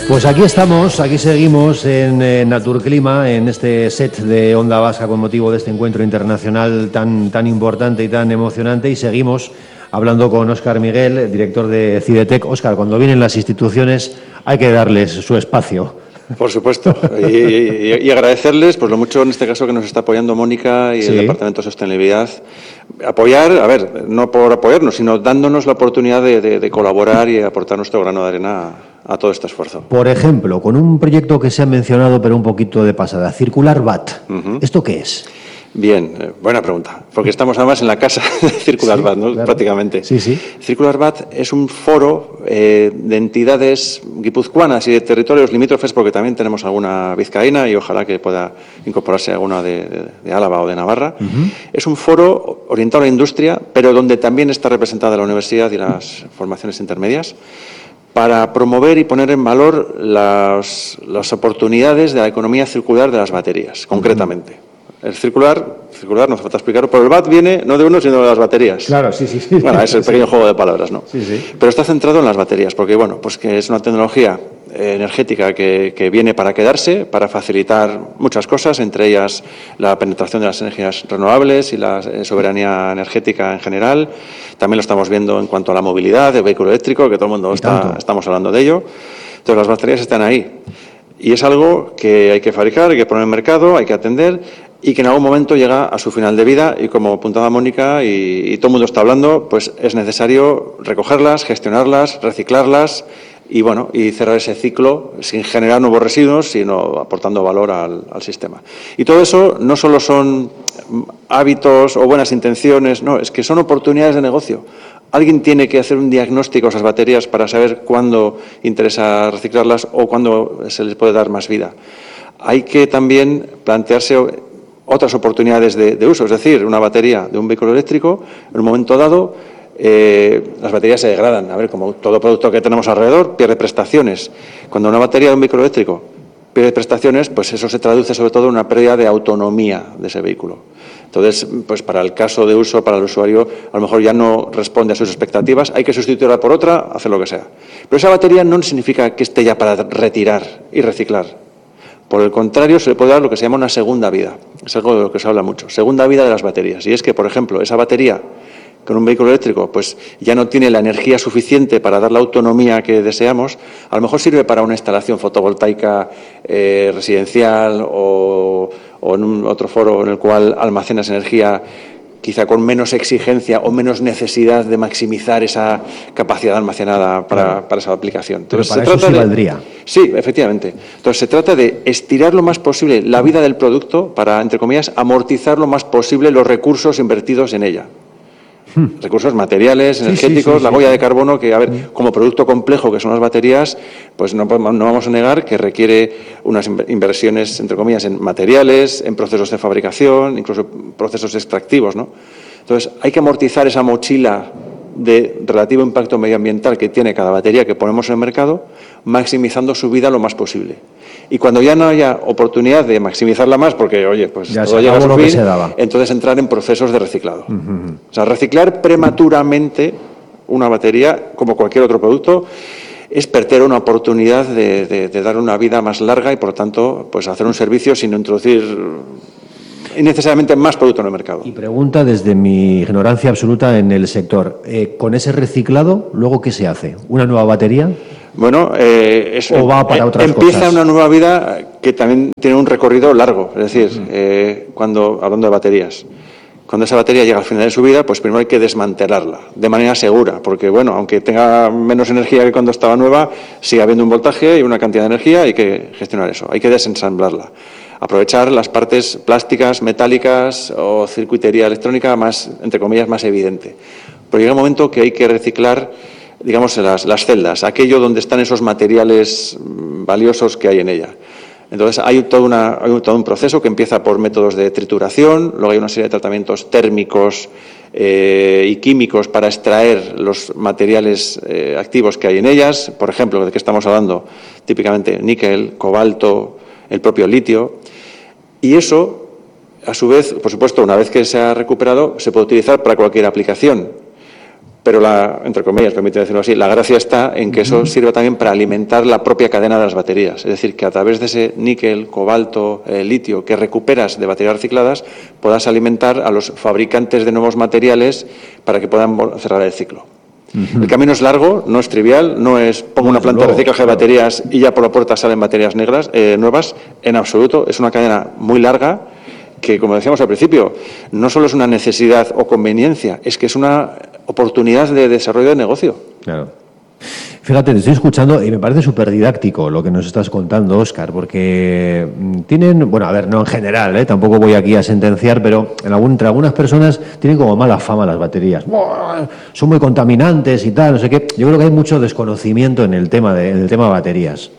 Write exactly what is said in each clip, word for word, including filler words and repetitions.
Pues aquí estamos, aquí seguimos en eh, Naturclima, en este set de Onda Vasca con motivo de este encuentro internacional tan, tan importante y tan emocionante, y seguimos hablando con Óscar Miguel, director de Cidetec. Óscar, cuando vienen las instituciones hay que darles su espacio. Por supuesto, y, y, y agradecerles pues lo mucho en este caso que nos está apoyando Mónica y sí. el Departamento de Sostenibilidad. Apoyar, a ver, no por apoyarnos, sino dándonos la oportunidad de, de, de colaborar y aportar nuestro grano de arena a, a todo este esfuerzo. Por ejemplo, con un proyecto que se ha mencionado pero un poquito de pasada, Circular V A T. Uh-huh. ¿Esto qué es? Bien, eh, buena pregunta, porque estamos además en la casa de Circular sí, V A T, ¿no? Claro. Prácticamente. Sí, sí. Circular V A T es un foro eh, de entidades guipuzcoanas y de territorios limítrofes, porque también tenemos alguna vizcaína y ojalá que pueda incorporarse alguna de, de, de Álava o de Navarra. Uh-huh. Es un foro orientado a la industria, pero donde también está representada la universidad y las formaciones intermedias, para promover y poner en valor las, las oportunidades de la economía circular de las baterías, concretamente. Uh-huh. El circular, circular no hace falta explicarlo, pero el V A T viene no de uno, sino de las baterías. Claro, sí, sí, sí. Bueno, es el pequeño sí. juego de palabras, ¿no? Sí, sí. Pero está centrado en las baterías, porque, bueno, pues que es una tecnología eh, energética que, que viene para quedarse, para facilitar muchas cosas, entre ellas la penetración de las energías renovables y la eh, soberanía energética en general. También lo estamos viendo en cuanto a la movilidad, el vehículo eléctrico, que todo el mundo está, estamos hablando de ello. Entonces, las baterías están ahí. Y es algo que hay que fabricar, hay que poner en el mercado, hay que atender, y que en algún momento llega a su final de vida, y como apuntaba Mónica y, y todo el mundo está hablando, pues es necesario recogerlas, gestionarlas, reciclarlas y bueno, y cerrar ese ciclo sin generar nuevos residuos, sino aportando valor al, al sistema. Y todo eso no solo son hábitos o buenas intenciones, no, es que son oportunidades de negocio. Alguien tiene que hacer un diagnóstico a esas baterías para saber cuándo interesa reciclarlas o cuándo se les puede dar más vida. Hay que también plantearse otras oportunidades de, de uso, es decir, una batería de un vehículo eléctrico, en un momento dado, eh, las baterías se degradan. A ver, como todo producto que tenemos alrededor, pierde prestaciones. Cuando una batería de un vehículo eléctrico pierde prestaciones, pues eso se traduce sobre todo en una pérdida de autonomía de ese vehículo. Entonces, pues para el caso de uso, para el usuario, a lo mejor ya no responde a sus expectativas, hay que sustituirla por otra, hacer lo que sea. Pero esa batería no significa que esté ya para retirar y reciclar. Por el contrario, se le puede dar lo que se llama una segunda vida. Es algo de lo que se habla mucho. Segunda vida de las baterías. Y es que, por ejemplo, esa batería con un vehículo eléctrico pues ya no tiene la energía suficiente para dar la autonomía que deseamos, a lo mejor sirve para una instalación fotovoltaica eh, residencial o, o en un otro foro en el cual almacenas energía quizá con menos exigencia o menos necesidad de maximizar esa capacidad almacenada para, claro. para esa aplicación. Entonces, Pero para se eso trata sí de, valdría. Sí, efectivamente. Entonces, se trata de estirar lo más posible la vida del producto para, entre comillas, amortizar lo más posible los recursos invertidos en ella. Hmm. Recursos materiales, energéticos, sí, sí, sí, la huella sí. de carbono, que, a ver, como producto complejo que son las baterías, pues no, no vamos a negar que requiere unas inversiones, entre comillas, en materiales, en procesos de fabricación, incluso procesos extractivos, ¿no? Entonces, hay que amortizar esa mochila de relativo impacto medioambiental que tiene cada batería que ponemos en el mercado, maximizando su vida lo más posible. Y cuando ya no haya oportunidad de maximizarla más, porque, oye, pues ya todo llega a su fin, entonces entrar en procesos de reciclado. Uh-huh. O sea, reciclar prematuramente una batería, como cualquier otro producto, es perder una oportunidad de, de, de dar una vida más larga y, por lo tanto, pues hacer un servicio sin introducir innecesariamente más producto en el mercado. Y pregunta desde mi ignorancia absoluta en el sector, eh, con ese reciclado, ¿luego qué se hace? ¿Una nueva batería? Bueno, eh, es, ¿O va para otras empieza cosas? Una nueva vida que también tiene un recorrido largo, es decir, uh-huh. eh, cuando hablando de baterías, cuando esa batería llega al final de su vida, pues primero hay que desmantelarla de manera segura, porque bueno, aunque tenga menos energía que cuando estaba nueva, sigue habiendo un voltaje y una cantidad de energía, hay que gestionar eso, hay que desensamblarla. Aprovechar las partes plásticas, metálicas o circuitería electrónica más, entre comillas, más evidente. Pero llega un momento que hay que reciclar, digamos, las, las celdas, aquello donde están esos materiales valiosos que hay en ella. Entonces, hay todo, una, hay todo un proceso que empieza por métodos de trituración, luego hay una serie de tratamientos térmicos eh, y químicos para extraer los materiales eh, activos que hay en ellas. Por ejemplo, ¿de qué estamos hablando? Típicamente níquel, cobalto, el propio litio. Y eso, a su vez, por supuesto, una vez que se ha recuperado, se puede utilizar para cualquier aplicación. pero la, entre comillas, permíteme decirlo así, la gracia está en que eso sirva también para alimentar la propia cadena de las baterías. Es decir, que a través de ese níquel, cobalto, eh, litio que recuperas de baterías recicladas, puedas alimentar a los fabricantes de nuevos materiales para que puedan cerrar el ciclo. Uh-huh. El camino es largo, no es trivial, no es pongo una planta de reciclaje de baterías y ya por la puerta salen baterías negras, eh, nuevas, en absoluto. Es una cadena muy larga que, como decíamos al principio, no solo es una necesidad o conveniencia, es que es una oportunidad de desarrollo de negocio. Claro. Fíjate, te estoy escuchando y me parece súper didáctico lo que nos estás contando, Óscar, porque tienen, bueno, a ver, no en general, ¿eh? Tampoco voy aquí a sentenciar, pero en algún, entre algunas personas tienen como mala fama las baterías. Son muy contaminantes y tal, no sé qué. Yo creo que hay mucho desconocimiento en el tema de, en el tema baterías.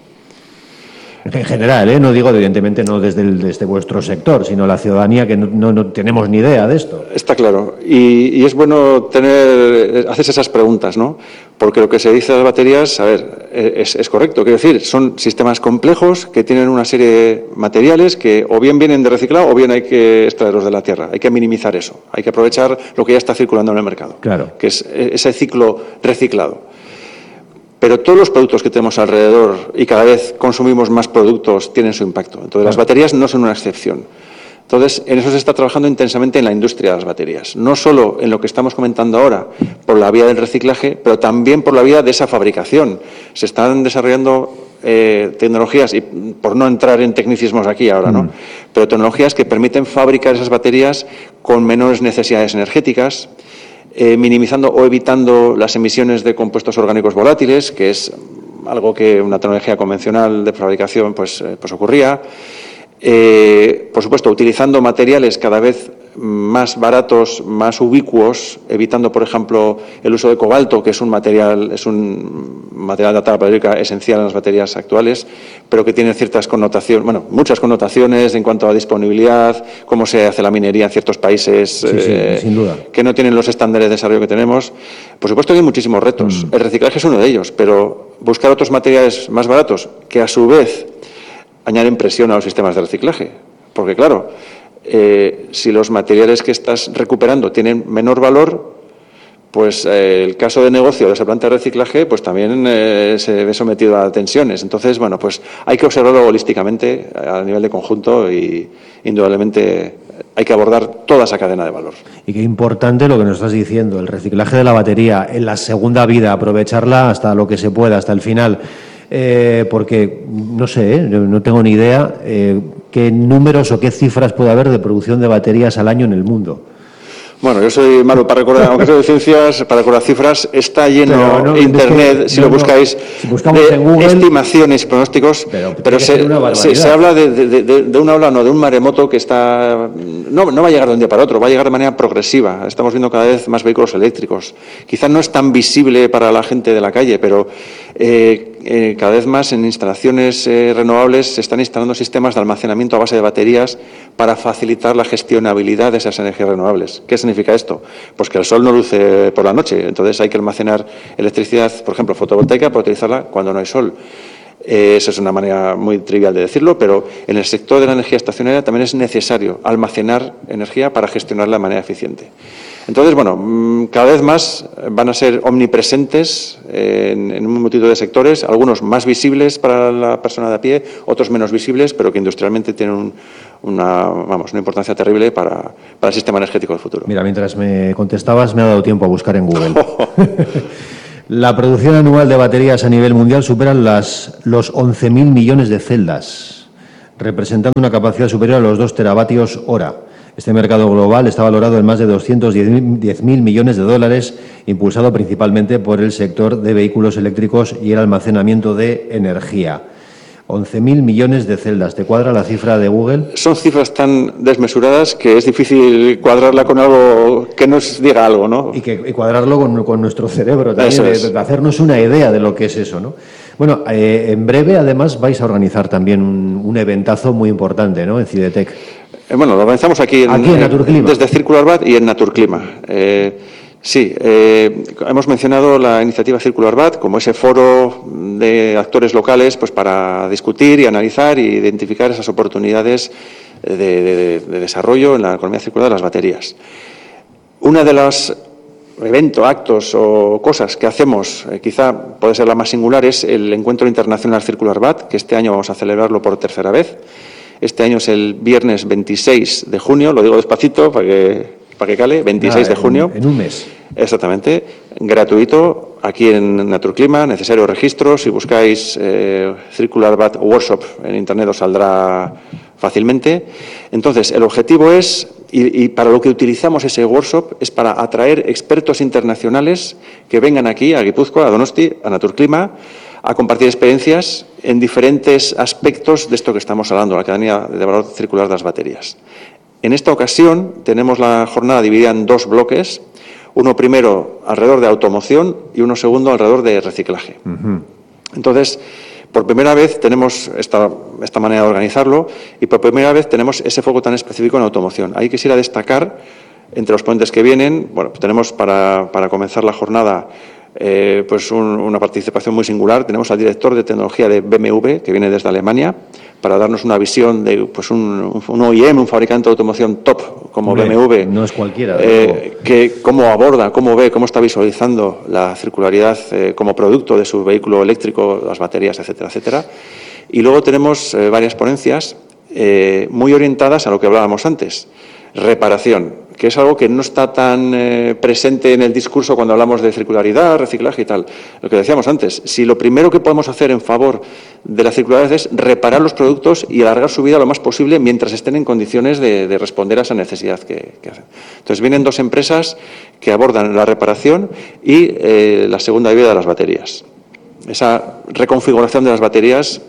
En general, ¿eh? No digo, evidentemente, no desde, el, desde vuestro sector, sino la ciudadanía que no, no, no tenemos ni idea de esto. Está claro. Y, y es bueno tener, haces esas preguntas, ¿no? Porque lo que se dice de las baterías, a ver, es, es correcto. Quiero decir, son sistemas complejos que tienen una serie de materiales que o bien vienen de reciclado o bien hay que extraerlos de la tierra. Hay que minimizar eso. Hay que aprovechar lo que ya está circulando en el mercado. Claro. Que es ese ciclo reciclado. Pero todos los productos que tenemos alrededor y cada vez consumimos más productos tienen su impacto. Entonces, las baterías no son una excepción. Entonces, en eso se está trabajando intensamente en la industria de las baterías. No solo en lo que estamos comentando ahora, por la vía del reciclaje, pero también por la vía de esa fabricación. Se están desarrollando eh, tecnologías, y por no entrar en tecnicismos aquí ahora, ¿no? Mm. Pero tecnologías que permiten fabricar esas baterías con menores necesidades energéticas, Eh, minimizando o evitando las emisiones de compuestos orgánicos volátiles, que es algo que una tecnología convencional de fabricación pues, eh, pues ocurría. Eh, por supuesto, utilizando materiales cada vez más baratos, más ubicuos, evitando, por ejemplo, el uso de cobalto, que es un material, es un material de la tabla periódica esencial en las baterías actuales, pero que tiene ciertas connotaciones, bueno, muchas connotaciones en cuanto a disponibilidad, cómo se hace la minería en ciertos países sí, sí, eh, sin duda. que no tienen los estándares de desarrollo que tenemos. Por supuesto que hay muchísimos retos. Mm. El reciclaje es uno de ellos, pero buscar otros materiales más baratos que a su vez añaden presión a los sistemas de reciclaje. Porque, claro, eh, si los materiales que estás recuperando tienen menor valor, pues eh, el caso de negocio de esa planta de reciclaje pues también eh, se ve sometido a tensiones. Entonces, bueno, pues hay que observarlo holísticamente a nivel de conjunto y indudablemente hay que abordar toda esa cadena de valor. Y qué importante lo que nos estás diciendo, el reciclaje de la batería en la segunda vida, aprovecharla hasta lo que se pueda, hasta el final. Eh, porque, no sé, ¿eh? no tengo ni idea eh, qué números o qué cifras puede haber de producción de baterías al año en el mundo. Bueno, yo soy malo para recordar, aunque soy de ciencias, para recordar cifras, está lleno no, Internet, es que, si no, lo buscáis, si buscamos de en Google, estimaciones y pronósticos, pero, pero se, se, se habla de, de, de, de una ola, no, de un maremoto que está, no, no va a llegar de un día para otro, va a llegar de manera progresiva. Estamos viendo cada vez más vehículos eléctricos. Quizás no es tan visible para la gente de la calle, pero eh, eh, cada vez más en instalaciones eh, renovables se están instalando sistemas de almacenamiento a base de baterías para facilitar la gestionabilidad de esas energías renovables. ¿Qué significa esto? Pues que el sol no luce por la noche, entonces hay que almacenar electricidad, por ejemplo, fotovoltaica, para utilizarla cuando no hay sol. Eh, esa es una manera muy trivial de decirlo, pero en el sector de la energía estacionaria también es necesario almacenar energía para gestionarla de manera eficiente. Entonces, bueno, cada vez más van a ser omnipresentes en, en un multitud de sectores, algunos más visibles para la persona de a pie, otros menos visibles, pero que industrialmente tienen un, una, vamos, una importancia terrible para, para el sistema energético del futuro. Mira, mientras me contestabas me ha dado tiempo a buscar en Google. La producción anual de baterías a nivel mundial supera las, los once mil millones de celdas, representando una capacidad superior a los dos teravatios hora. Este mercado global está valorado en más de doscientos diez mil millones de dólares, impulsado principalmente por el sector de vehículos eléctricos y el almacenamiento de energía. once mil millones de celdas. ¿Te cuadra la cifra de Google? Son cifras tan desmesuradas que es difícil cuadrarla con algo que nos diga algo, ¿no? Y, que, y cuadrarlo con, con nuestro cerebro también, de, de hacernos una idea de lo que es eso, ¿no? Bueno, eh, en breve, además, vais a organizar también un, un eventazo muy importante, ¿no?, en Cidetec. Eh, bueno, lo organizamos aquí en, aquí en Naturclima. Desde Circular Bat y en Naturclima. Eh, Sí, eh, hemos mencionado la iniciativa Circular Bat como ese foro de actores locales pues para discutir y analizar e identificar esas oportunidades de, de, de desarrollo en la economía circular de las baterías. Una de las evento, actos o cosas que hacemos, eh, quizá puede ser la más singular, es el Encuentro Internacional Circular B A T, que este año vamos a celebrarlo por tercera vez. Este año es el viernes veintiséis de junio, lo digo despacito para que, para que cale, veintiséis de junio. En, en un mes. Exactamente, gratuito, aquí en Naturclima, necesario registro. Si buscáis eh, Circular B A T Workshop en Internet os saldrá fácilmente. Entonces, el objetivo es, y, y para lo que utilizamos ese workshop, es para atraer expertos internacionales que vengan aquí, a Guipúzcoa, a Donosti, a Naturclima, a compartir experiencias en diferentes aspectos de esto que estamos hablando, la cadena de valor circular de las baterías. En esta ocasión tenemos la jornada dividida en dos bloques, uno primero alrededor de automoción y uno segundo alrededor de reciclaje. Uh-huh. Entonces, por primera vez tenemos esta, esta manera de organizarlo y por primera vez tenemos ese foco tan específico en automoción. Ahí quisiera destacar, entre los ponentes que vienen, bueno, tenemos para, para comenzar la jornada eh, pues un, una participación muy singular. Tenemos al director de tecnología de B M W, que viene desde Alemania, para darnos una visión de pues un, un O E M, un fabricante de automoción top como Hombre, B M W. No es cualquiera. Eh, que cómo aborda, cómo ve, cómo está visualizando la circularidad eh, como producto de su vehículo eléctrico, las baterías, etcétera, etcétera. Y luego tenemos eh, varias ponencias eh, muy orientadas a lo que hablábamos antes, reparación, que es algo que no está tan eh, presente en el discurso cuando hablamos de circularidad, reciclaje y tal. Lo que decíamos antes, si lo primero que podemos hacer en favor de la circularidad es reparar los productos y alargar su vida lo más posible mientras estén en condiciones de, de responder a esa necesidad que, que hacen. Entonces vienen dos empresas que abordan la reparación y eh, la segunda vida de las baterías. Esa reconfiguración de las baterías,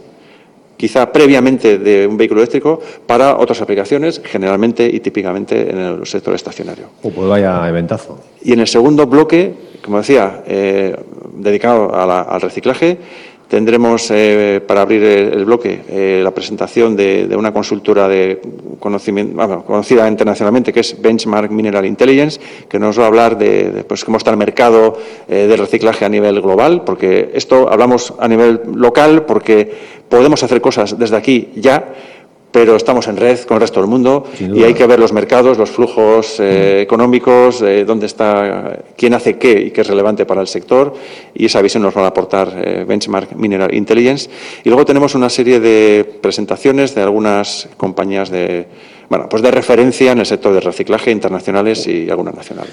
quizá previamente de un vehículo eléctrico, para otras aplicaciones, generalmente y típicamente en el sector estacionario. Oh, pues vaya eventazo. Y en el segundo bloque, como decía, eh, dedicado a la, al reciclaje, tendremos eh, para abrir el, el bloque eh, la presentación de, de una consultora de conocimiento, bueno, conocida internacionalmente, que es Benchmark Mineral Intelligence, que nos va a hablar de, de pues, cómo está el mercado eh, del reciclaje a nivel global, porque esto hablamos a nivel local, porque podemos hacer cosas desde aquí ya, pero estamos en red con el resto del mundo y hay que ver los mercados, los flujos eh, mm. económicos, eh, dónde está, quién hace qué y qué es relevante para el sector, y esa visión nos va a aportar eh, Benchmark Mineral Intelligence. Y luego tenemos una serie de presentaciones de algunas compañías de, bueno, pues de referencia en el sector del reciclaje, internacionales y alguna nacional.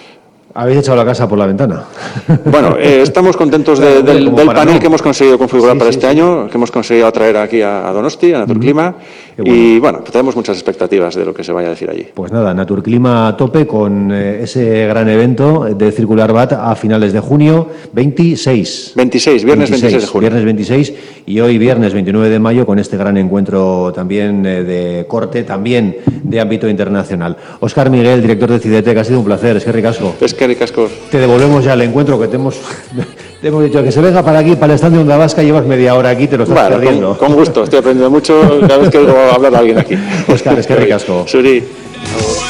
Habéis echado la casa por la ventana. Bueno, eh, estamos contentos de, del, del panel no. que hemos conseguido configurar sí, para sí, este sí. año, que hemos conseguido atraer aquí a, a Donosti, a Naturclima, mm, bueno. y bueno, pues tenemos muchas expectativas de lo que se vaya a decir allí. Pues nada, Naturclima a tope con eh, ese gran evento de Circular B A T a finales de junio, veintiséis. veintiséis, viernes veintiséis, veintiséis de junio. Viernes veintiséis y hoy viernes veintinueve de mayo con este gran encuentro también eh, de corte, también de ámbito internacional. Óscar Miguel, director de Cidetec, ha sido un placer, es que ricasco. Es que ricasco. Te devolvemos ya el encuentro que te hemos, te hemos dicho que se venga para aquí, para el stand de Onda Vasca, llevas media hora aquí, te lo estás bueno, perdiendo. Con, con gusto, estoy aprendiendo mucho cada vez que oigo hablar a alguien aquí. Óscar, es que ricasco. Suri.